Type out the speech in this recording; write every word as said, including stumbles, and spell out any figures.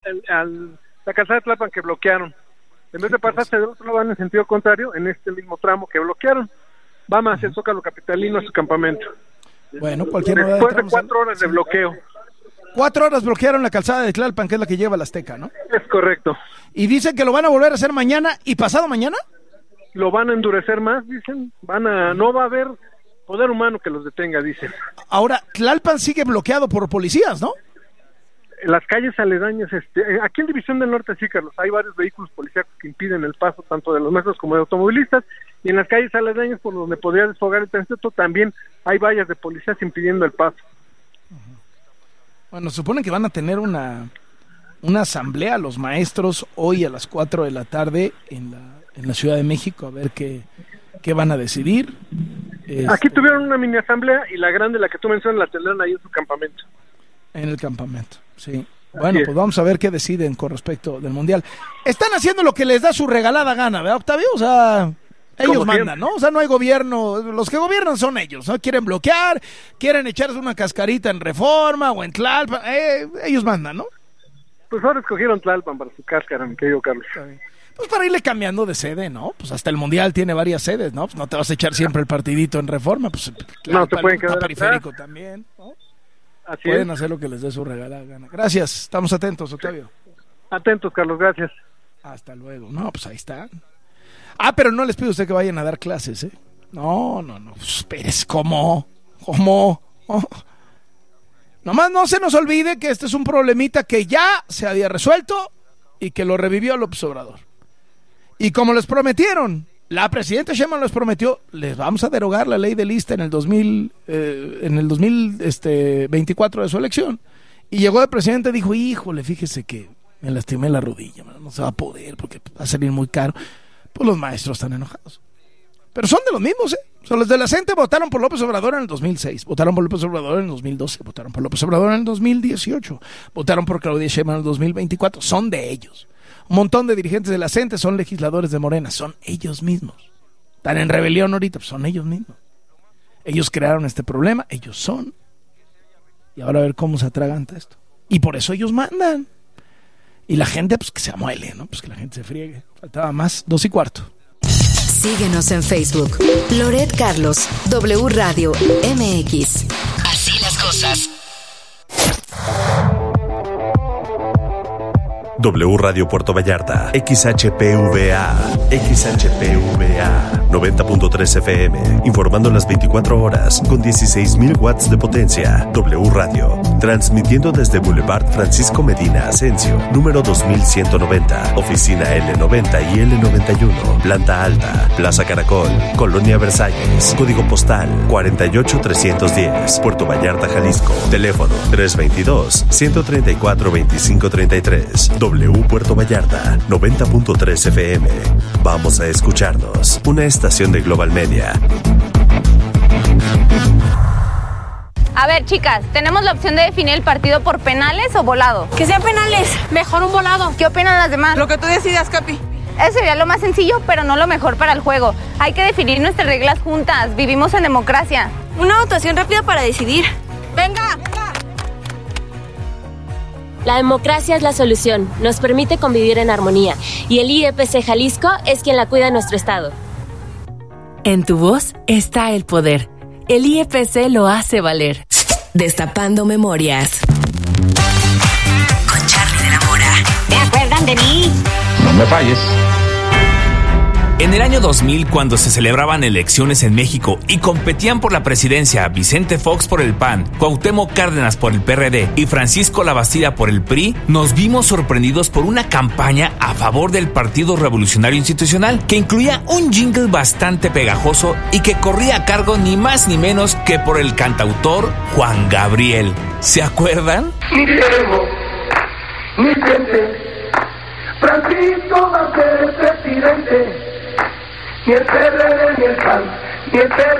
el, al, la calzada de Tlalpan que bloquearon. En vez de pasarse del otro lado, van en sentido contrario, en este mismo tramo que bloquearon. Va más hacia el Zócalo capitalino a su campamento. Bueno, cualquier novedad. Después de cuatro horas de bloqueo. Cuatro horas bloquearon la calzada de Tlalpan, que es la que lleva la Azteca, ¿no? Es correcto. Y dicen que lo van a volver a hacer mañana y pasado mañana. Lo van a endurecer más, dicen. Van a, no va a haber poder humano que los detenga, dicen. Ahora, Tlalpan sigue bloqueado por policías, ¿no? Las calles aledañas, este, aquí en División del Norte, sí, Carlos, hay varios vehículos policíacos que impiden el paso tanto de los maestros como de automovilistas, y en las calles aledañas por donde podría desfogar el tránsito también hay vallas de policías impidiendo el paso. Bueno, suponen que van a tener una una asamblea los maestros hoy a las cuatro de la tarde en la en la Ciudad de México, a ver qué qué van a decidir. Este... Aquí tuvieron una mini asamblea y la grande, la que tú mencionas, la tendrán ahí en su campamento. En el campamento, sí. Bueno, pues vamos a ver qué deciden con respecto del Mundial. Están haciendo lo que les da su regalada gana, ¿verdad, Octavio? O sea, ellos Como mandan, siempre. ¿no? O sea, no hay gobierno. Los que gobiernan son ellos, ¿no? Quieren bloquear, quieren echarse una cascarita en Reforma o en Tlalpan. Eh, ellos mandan, ¿no? Pues ahora escogieron Tlalpan para su cáscara, mi querido Carlos. Pues para irle cambiando de sede, ¿no? Pues hasta el Mundial tiene varias sedes, ¿no? Pues no te vas a echar siempre el partidito en Reforma. Pues Tlalpan, no, te pueden quedar periférico atrás. también, ¿no? Así Pueden es. hacer lo que les dé su regalada gana. Gracias, estamos atentos, Octavio. Atentos, Carlos, gracias. Hasta luego. No, pues ahí están. Ah, pero no les pido a usted que vayan a dar clases, ¿eh? No, no, no. Espérese, ¿cómo? ¿Cómo? Oh. Nomás no se nos olvide que este es un problemita que ya se había resuelto y que lo revivió López Obrador. Y como les prometieron, la presidenta Sheinbaum les prometió, les vamos a derogar la ley de lista en el dos mil, eh, en el dos mil veinticuatro de su elección. Y llegó el presidente y dijo, híjole, fíjese que me lastimé la rodilla, no se va a poder porque va a salir muy caro. Pues los maestros están enojados. Pero son de los mismos, ¿eh? Son los de la CENTE votaron por López Obrador en el dos mil seis, votaron por López Obrador en el dos mil doce, votaron por López Obrador en el dos mil dieciocho, votaron por Claudia Sheinbaum en el dos mil veinticuatro. Son de ellos. Un montón de dirigentes de la CENTE son legisladores de Morena, son ellos mismos. Están en rebelión ahorita, pues son ellos mismos. Ellos crearon este problema, ellos son. Y ahora a ver cómo se atraganta esto. Y por eso ellos mandan. Y la gente, pues que se amuele, ¿no? Pues que la gente se friegue. Faltaba más, dos y cuarto. Síguenos en Facebook. Loret Carlos, W Radio M X. Así las cosas. W Radio Puerto Vallarta, X H P V A, X H P V A, noventa punto tres F M, informando las veinticuatro horas, con dieciséis mil watts de potencia. W Radio, transmitiendo desde Boulevard Francisco Medina Asensio, número dos mil ciento noventa, oficina L noventa y L noventa y uno, planta alta, Plaza Caracol, Colonia Versalles, código postal cuarenta y ocho trescientos diez, Puerto Vallarta, Jalisco, teléfono tres veintidós, ciento treinta y cuatro, veinticinco treinta y tres. W Puerto Vallarta, noventa punto tres F M. Vamos a escucharnos. Una estación de Global Media. A ver, chicas, tenemos la opción de definir el partido por penales o volado. Que sean penales, mejor un volado. ¿Qué opinan las demás? Lo que tú decidas, Capi. Eso sería lo más sencillo, pero no lo mejor para el juego. Hay que definir nuestras reglas juntas. Vivimos en democracia. Una votación rápida para decidir. ¡Venga! ¡Venga! La democracia es la solución, nos permite convivir en armonía y el I E P C Jalisco es quien la cuida en nuestro estado. En tu voz está el poder. El I E P C lo hace valer. Destapando memorias. Con Charly de la Mora. ¿Se acuerdan de mí? No me falles. En el año dos mil, cuando se celebraban elecciones en México y competían por la presidencia Vicente Fox por el P A N, Cuauhtémoc Cárdenas por el P R D y Francisco Labastida por el P R I, nos vimos sorprendidos por una campaña a favor del Partido Revolucionario Institucional que incluía un jingle bastante pegajoso y que corría a cargo ni más ni menos que por el cantautor Juan Gabriel. ¿Se acuerdan? Ni Diego, ni Vicente, Francisco va a ser el presidente. Ni el P R D, ni el P A N, ni el P R D.